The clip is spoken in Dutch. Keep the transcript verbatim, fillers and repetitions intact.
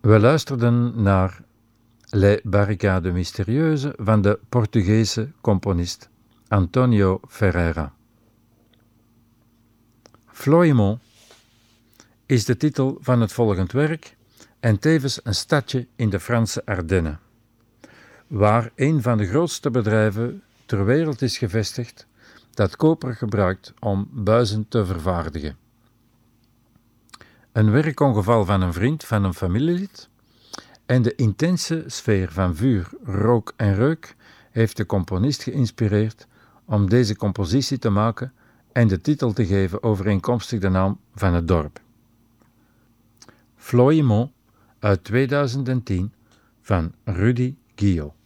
We luisterden naar Les Barricades Mystérieuses van de Portugese componist Antonio Ferreira. Florimont is de titel van het volgend werk en tevens een stadje in de Franse Ardennen, waar een van de grootste bedrijven ter wereld is gevestigd dat koper gebruikt om buizen te vervaardigen. Een werkongeval van een vriend van een familielid en de intense sfeer van vuur, rook en reuk heeft de componist geïnspireerd om deze compositie te maken en de titel te geven overeenkomstig de naam van het dorp. Florimont uit tweeduizend tien van Rudy Guillot.